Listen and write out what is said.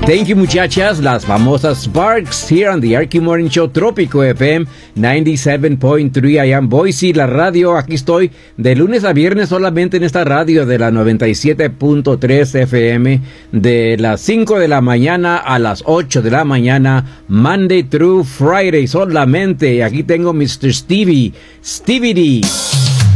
Thank you, muchachas. Las famosas Sparks here on the Arky Morning Show, Trópico FM 97.3 allá en Boise, la radio. Aquí estoy de lunes a viernes solamente en esta radio de la 97.3 FM de las 5 de la mañana a las 8 de la mañana, Monday through Friday solamente. Aquí tengo Mr. Stevie D.